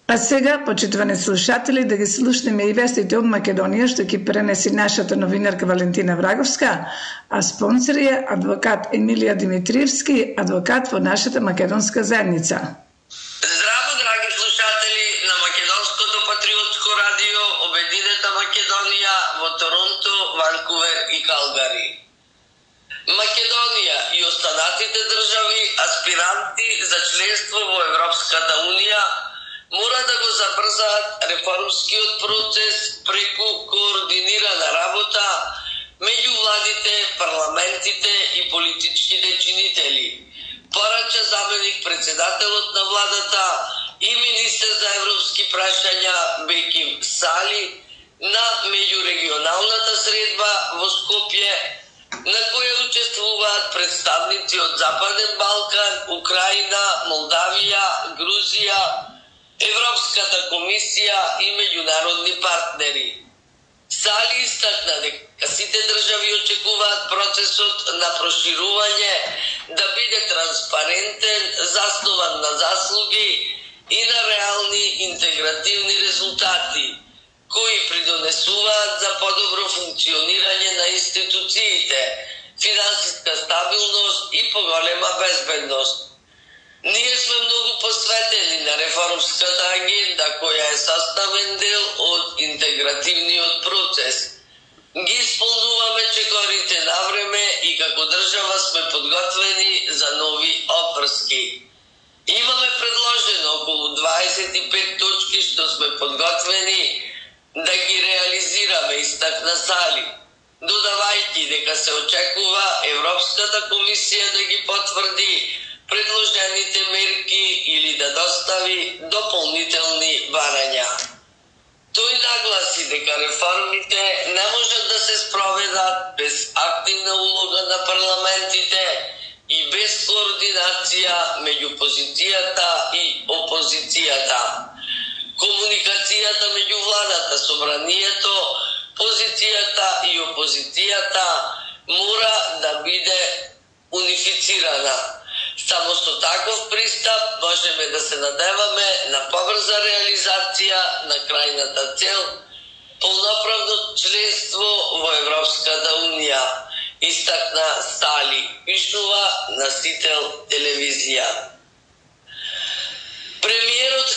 А сега, почитувани слушатели, да ги слушнеме и вестите од Македонија, што ќе пренеси нашата новинарка Валентина Враговска, а спонсор е адвокат Емилија Димитриевски, адвокат во нашата македонска заедница. Здраво, драги слушатели на Македонското патриотско радио, Обединета Македонија во Торонто, Ванкувер и Калгари. Македонија и останатите држави аспиранти за членство во Европската Унија мора да го забрзаат реформскиот процес преку координирана работа меѓу владите, парламентите и политичките чинители, порача заменик председателот на владата и министер за европски прашања Беким Сали на меѓурегионалната средба во Скопје, на која учествуваат представници од Западен Балкан, Украина, Молдавија, Грузија, Европската комисија и меѓународни партнери. Сали истакна дека сите држави очекуваат процесот на проширување да биде транспарентен, заснован на заслуги и на реални интегративни резултати, кои придонесуваат за подобро функционирање на институциите, финансиска стабилност и поголема безбедност. Ние сме многу посветени на реформската агенда, која е составен дел од интегративниот процес. Ги исполнуваме чекорите навреме и како држава сме подготвени за нови опрски. Имаме предложено околу 25 точки што сме подготвени да ги реализираме, истакна Сали, додавајќи дека се очекува Европската комисија да ги потврди предложените мерки или да достави дополнителни барања. Тој нагласи дека реформите не можат да се спроведат без активна улога на парламентите и без координација меѓу позицијата и опозицијата. Комуникацијата меѓу владата, собранието, позицијата и опозицијата мора да биде унифицирана. Само со таков пристап можеме да се надеваме на побрза реализација на крајната цел, полноправно членство во Европската Унија, истакна Сали, пишува на Сител телевизија. Премиерот